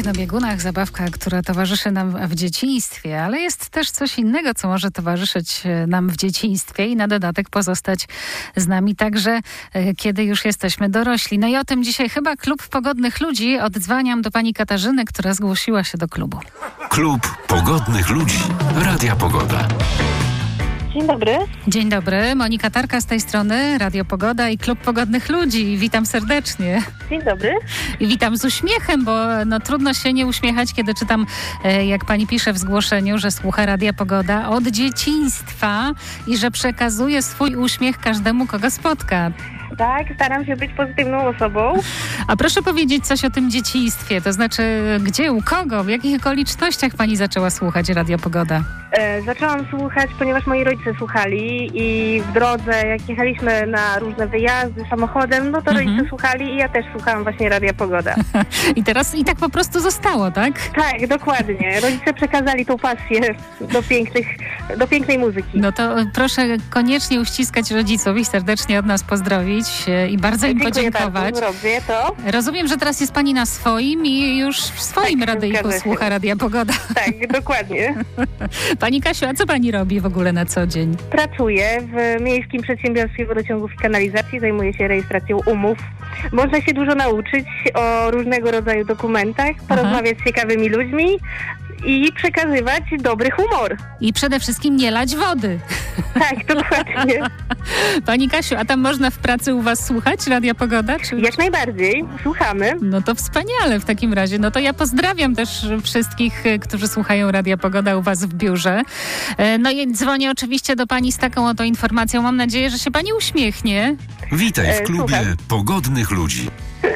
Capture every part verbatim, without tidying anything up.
Bieg na biegunach, zabawka, która towarzyszy nam w dzieciństwie, ale jest też coś innego, co może towarzyszyć nam w dzieciństwie i na dodatek pozostać z nami także, kiedy już jesteśmy dorośli. No i o tym dzisiaj chyba Klub Pogodnych Ludzi. Oddzwaniam do pani Katarzyny, która zgłosiła się do klubu. Klub Pogodnych Ludzi. Radia Pogoda. Dzień dobry. Dzień dobry. Monika Tarka z tej strony, Radio Pogoda i Klub Pogodnych Ludzi. Witam serdecznie. Dzień dobry. I witam z uśmiechem, bo no, trudno się nie uśmiechać, kiedy czytam, e, jak pani pisze w zgłoszeniu, że słucha Radia Pogoda od dzieciństwa i że przekazuje swój uśmiech każdemu, kogo spotka. Tak, staram się być pozytywną osobą. A proszę powiedzieć coś o tym dzieciństwie, to znaczy gdzie, u kogo, w jakich okolicznościach pani zaczęła słuchać Radia Pogoda? E, zaczęłam słuchać, ponieważ moi rodzice słuchali i w drodze, jak jechaliśmy na różne wyjazdy samochodem, no to mhm. rodzice słuchali i ja też słuchałam właśnie Radia Pogoda. I teraz i tak po prostu zostało, tak? Tak, dokładnie. Rodzice przekazali tą pasję do pięknych, do pięknej muzyki. No to proszę koniecznie uściskać rodziców i serdecznie od nas pozdrowić i bardzo im Dziękuję podziękować. Bardzo, robię to. Rozumiem, że teraz jest pani na swoim i już w swoim tak, radyjku słucha Radia Pogoda. Tak, dokładnie. Pani Kasiu, a co pani robi w ogóle na co dzień? Pracuję w Miejskim Przedsiębiorstwie Wodociągów i Kanalizacji, zajmuję się rejestracją umów. Można się dużo nauczyć o różnego rodzaju dokumentach, porozmawiać Aha. z ciekawymi ludźmi i przekazywać dobry humor. I przede wszystkim nie lać wody. Tak, dokładnie. Pani Kasiu, a tam można w pracy u was słuchać Radia Pogoda? Czy... Jak najbardziej, słuchamy. No to wspaniale w takim razie. No to ja pozdrawiam też wszystkich, którzy słuchają Radia Pogoda u was w biurze. No i dzwonię oczywiście do pani z taką oto informacją. Mam nadzieję, że się pani uśmiechnie. Witaj w klubie Słucham. Pogodnych Ludzi.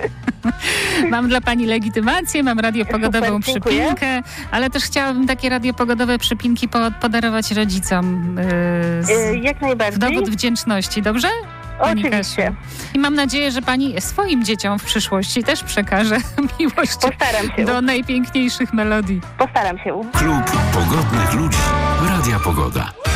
Mam dla pani legitymację, mam radiopogodową Super, przypinkę, ale też chciałabym takie radiopogodowe przypinki po- podarować rodzicom yy, z, yy, jak najbardziej. w dowód wdzięczności, dobrze? Pani Oczywiście. Kasiu. I mam nadzieję, że pani swoim dzieciom w przyszłości też przekaże miłość Postaram się. do najpiękniejszych melodii. Postaram się. Klub Pogodnych Ludzi. Radia Pogoda.